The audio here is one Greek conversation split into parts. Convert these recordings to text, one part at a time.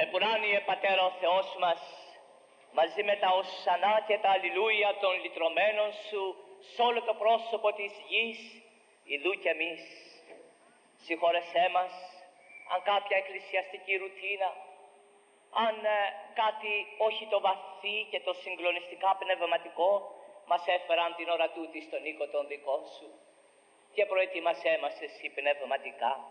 Επουράνιε Πατέρα ο Θεός μας, μαζί με τα οσανά και τα αλληλούια των λυτρωμένων Σου σ' όλο το πρόσωπο της γης, ιδού κι εμείς. Συγχώρεσέ μας αν κάποια εκκλησιαστική ρουτίνα, αν κάτι όχι το βαθύ και το συγκλονιστικά πνευματικό μας έφεραν την ώρα τούτη στον οίκο των δικών Σου, και προετοίμασέ μας Εσύ πνευματικά.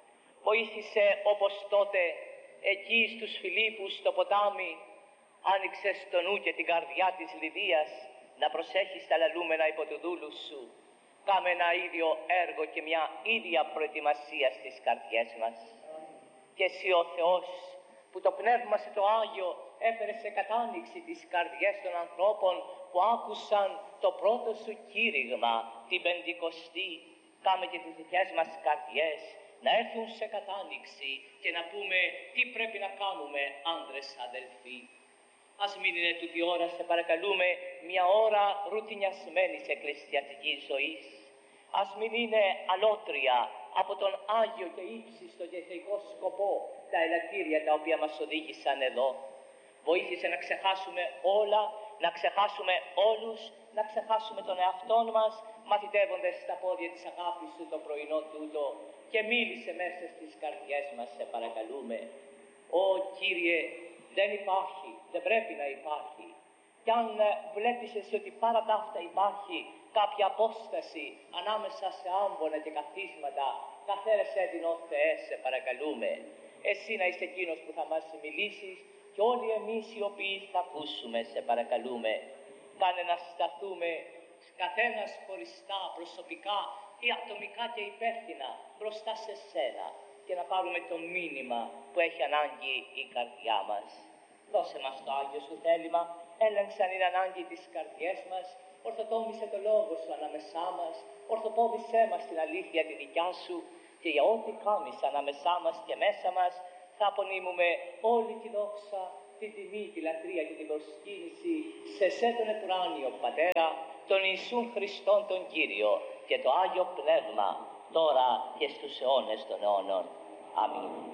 Βοήθησε όπως τότε εκεί στους Φιλίππους στο ποτάμι, άνοιξες το νου και την καρδιά της Λιδίας να προσέχεις τα λαλούμενα υπό του δούλου Σου. Κάμε ένα ίδιο έργο και μια ίδια προετοιμασία στις καρδιές μας. Και Εσύ ο Θεός, που το Πνεύμα Σου το Άγιο έφερε σε κατάνοιξη τις καρδιές των ανθρώπων που άκουσαν το πρώτο Σου κήρυγμα την Πεντηκοστή, κάμε και τις δικές μας καρδιές να έρθουν σε κατάνοιξη και να πούμε τι πρέπει να κάνουμε, άντρες αδελφοί. Ας μην είναι τούτη ώρα, σε παρακαλούμε, μια ώρα ρουτινιασμένης εκκλησιαστικής ζωής. Ας μην είναι αλότρια από τον Άγιο και ύψιστο και θεϊκό σκοπό τα ελαττήρια τα οποία μας οδήγησαν εδώ. Βοήθησε να ξεχάσουμε όλα, να ξεχάσουμε όλους, να ξεχάσουμε τον εαυτόν μας, μαθητεύοντας στα πόδια της αγάπης Σου το πρωινό τούτο, και μίλησε μέσα στις καρδιές μας, σε παρακαλούμε. Ω Κύριε, δεν υπάρχει, δεν πρέπει να υπάρχει. Κι αν βλέπεις Εσύ ότι παρά τα αυτά υπάρχει κάποια απόσταση ανάμεσα σε άμβονα και καθίσματα, καθαίρεσέ την ω Θεέ, σε παρακαλούμε. Εσύ να είσαι εκείνος που θα μας μιλήσεις και όλοι εμείς οι οποίοι θα ακούσουμε, σε παρακαλούμε. Κάνε να σταθούμε καθένας χωριστά, προσωπικά ή ατομικά και υπεύθυνα μπροστά σε Σένα και να πάρουμε το μήνυμα που έχει ανάγκη η καρδιά μας. Δώσε μας το Άγιο Σου θέλημα, έλεγξε αν είναι ανάγκη τις καρδιές μας, ορθοτόμησε το Λόγο Σου ανάμεσά μας, ορθοπόδησέ μας την αλήθεια τη δικιά Σου, και για ό,τι κάνεις ανάμεσά μας και μέσα μας θα απονείμουμε όλη τη δόξα, τη τιμή, τη λατρεία και την προσκύνηση σε Σέ τον Επουράνιο Πατέρα, τον Ιησούν Χριστόν τον Κύριο και το Άγιο Πνεύμα, τώρα και στους αιώνες των αιώνων. Αμήν.